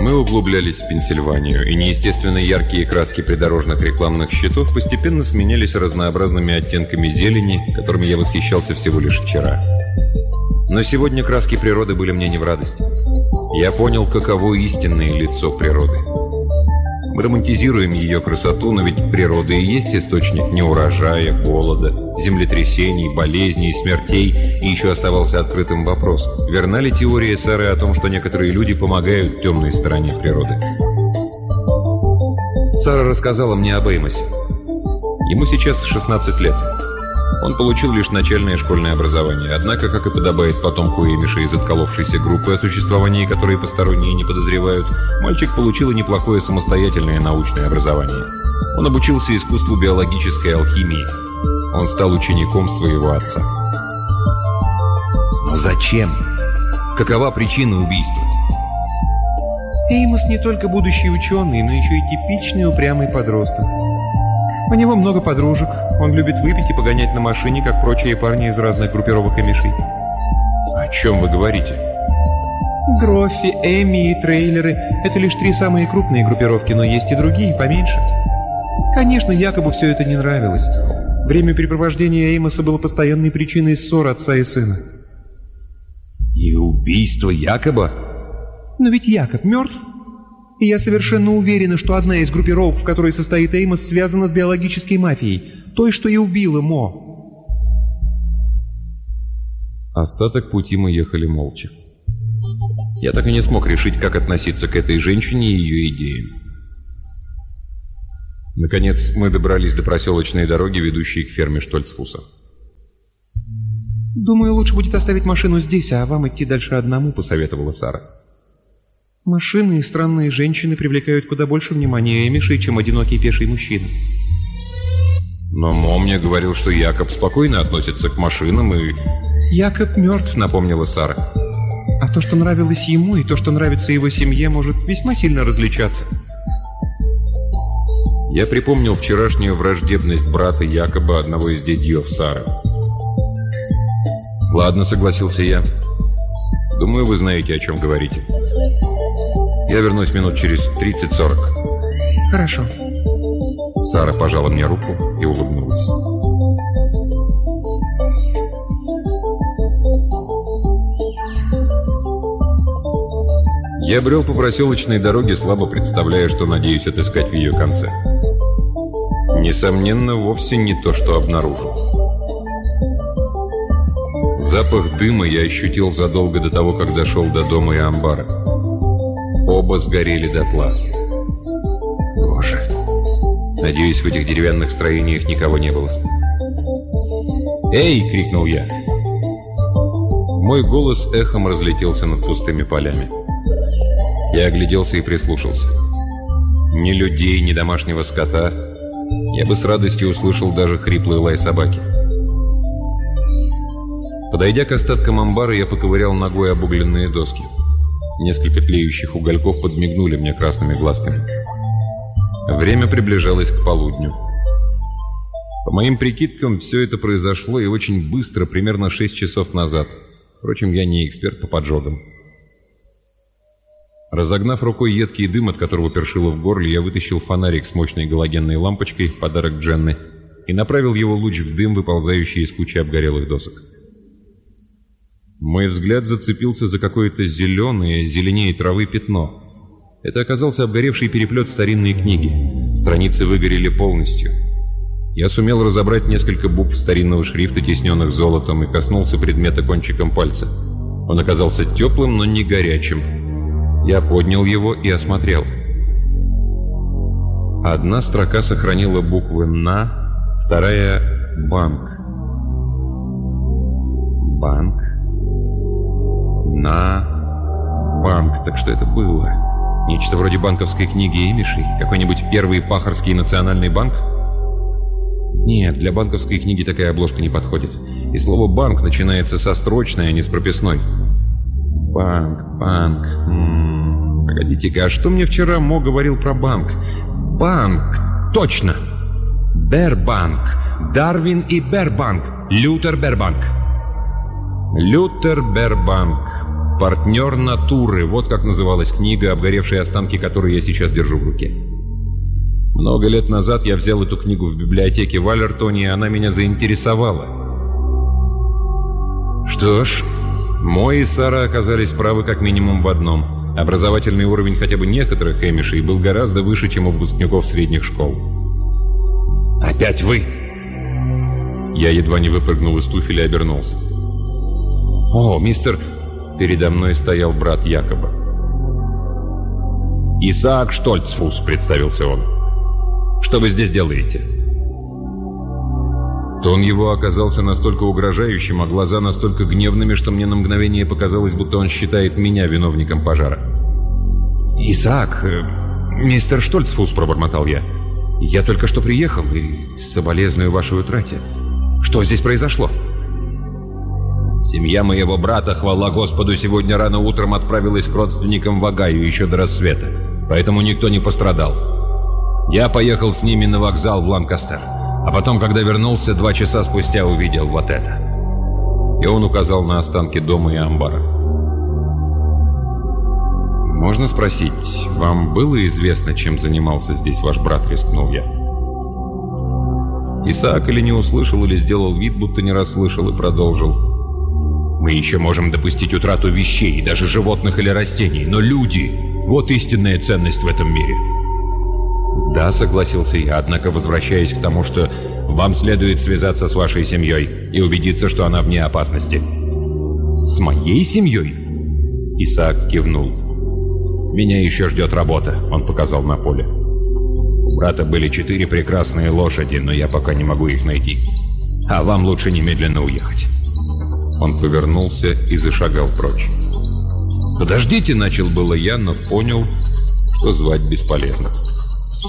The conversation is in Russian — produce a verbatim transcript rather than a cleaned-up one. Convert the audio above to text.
Мы углублялись в Пенсильванию, и неестественно яркие краски придорожных рекламных щитов постепенно сменялись разнообразными оттенками зелени, которыми я восхищался всего лишь вчера. Но сегодня краски природы были мне не в радость. Я понял, каково истинное лицо природы. Мы романтизируем ее красоту, но ведь природа и есть источник неурожая, голода, землетрясений, болезней, смертей, и еще оставался открытым вопрос: верна ли теория Сары о том, что некоторые люди помогают темной стороне природы? Сара рассказала мне об Эймосе. Ему сейчас шестнадцать лет. Он получил лишь начальное школьное образование, однако, как и подобает потомку Эмиша из отколовшейся группы, о существовании которой посторонние не подозревают, мальчик получил и неплохое самостоятельное научное образование. Он обучился искусству биологической алхимии. Он стал учеником своего отца. Но зачем? Какова причина убийства? Эймос не только будущий ученый, но еще и типичный упрямый подросток. У него много подружек, он любит выпить и погонять на машине, как прочие парни из разных группировок Эмишей. О чем вы говорите? Гроффи, Эми и трейлеры – это лишь три самые крупные группировки, но есть и другие, поменьше. Конечно, Якобу все это не нравилось. Времяпрепровождение Эймоса было постоянной причиной ссор отца и сына. И убийство Якоба? Но ведь Якоб мертв. И я совершенно уверена, что одна из группировок, в которой состоит Эймос, связана с биологической мафией, той, что и убила Мо. Остаток пути мы ехали молча. Я так и не смог решить, как относиться к этой женщине и ее идеям. Наконец, мы добрались до проселочной дороги, ведущей к ферме Штольцфуса. «Думаю, лучше будет оставить машину здесь, а вам идти дальше одному», — посоветовала Сара. «Машины и странные женщины привлекают куда больше внимания Эмишей, чем одинокий пеший мужчина». Но Мо мне говорил, что Якоб спокойно относится к машинам и... «Якоб мертв», — напомнила Сара. «А то, что нравилось ему, и то, что нравится его семье, может весьма сильно различаться». Я припомнил вчерашнюю враждебность брата Якоба, одного из дядьев Сары. «Ладно», — согласился я. «Думаю, вы знаете, о чем говорите. Я вернусь минут через тридцать-сорок». «Хорошо». Сара пожала мне руку и улыбнулась. Я брел по проселочной дороге, слабо представляя, что надеюсь отыскать в ее конце. Несомненно, вовсе не то, что обнаружил. Запах дыма я ощутил задолго до того, как дошел до дома и амбара. Оба сгорели дотла. Боже, надеюсь, в этих деревянных строениях никого не было. «Эй!» — крикнул я. Мой голос эхом разлетелся над пустыми полями. Я огляделся и прислушался. Ни людей, ни домашнего скота. Я бы с радостью услышал даже хриплый лай собаки. Подойдя к остаткам амбара, я поковырял ногой обугленные доски. Несколько тлеющих угольков подмигнули мне красными глазками. Время приближалось к полудню. По моим прикидкам, все это произошло и очень быстро, примерно шесть часов назад. Впрочем, я не эксперт по поджогам. Разогнав рукой едкий дым, от которого першило в горле, я вытащил фонарик с мощной галогенной лампочкой, подарок Дженны, и направил его луч в дым, выползающий из кучи обгорелых досок. Мой взгляд зацепился за какое-то зеленое, зеленее травы пятно. Это оказался обгоревший переплет старинной книги. Страницы выгорели полностью. Я сумел разобрать несколько букв старинного шрифта, тисненных золотом, и коснулся предмета кончиком пальца. Он оказался теплым, но не горячим. Я поднял его и осмотрел. Одна строка сохранила буквы «На», вторая «Банк». «Банк». «На». «Банк». Так что это было? Нечто вроде банковской книги Эмишей? Какой-нибудь первый пахарский национальный банк? Нет, для банковской книги такая обложка не подходит. И слово «банк» начинается со строчной, а не с прописной. Банк, банк. М-м, погодите-ка, а что мне вчера Мо говорил про банк? Банк, точно! Бербанк. Дарвин и Бербанк. Лютер Бербанк. Лютер Бербанк. «Партнер натуры» — вот как называлась книга, обгоревшие останки которой я сейчас держу в руке. Много лет назад я взял эту книгу в библиотеке в Аллертоне, и она меня заинтересовала. Что ж, Мой и Сара оказались правы как минимум в одном. Образовательный уровень хотя бы некоторых эмишей был гораздо выше, чем у выпускников средних школ. «Опять вы!» Я едва не выпрыгнул из туфеля и обернулся. «О, мистер...» Передо мной стоял брат Якоба. «Исаак Штольцфус», — представился он. «Что вы здесь делаете?» Тон его оказался настолько угрожающим, а глаза настолько гневными, что мне на мгновение показалось, будто он считает меня виновником пожара. «Исаак, э, мистер Штольцфус», — пробормотал я. «Я только что приехал и соболезную вашей утрате. Что здесь произошло?» «Семья моего брата, хвала Господу, сегодня рано утром отправилась к родственникам в Огайо еще до рассвета, поэтому никто не пострадал. Я поехал с ними на вокзал в Ланкастер, а потом, когда вернулся, два часа спустя увидел вот это». И он указал на останки дома и амбара. «Можно спросить, вам было известно, чем занимался здесь ваш брат?» — рискнул я. Исаак или не услышал, или сделал вид, будто не расслышал, и продолжил. «Мы еще можем допустить утрату вещей, даже животных или растений, но люди — вот истинная ценность в этом мире». «Да», — согласился я, однако возвращаясь к тому, что вам следует связаться с вашей семьей и убедиться, что она вне опасности». «С моей семьей?» Исаак кивнул. «Меня еще ждет работа», — он показал на поле. «У брата были четыре прекрасные лошади, но я пока не могу их найти. А вам лучше немедленно уехать». Он повернулся и зашагал прочь. «Подождите», — начал было я, но понял, что звать бесполезно.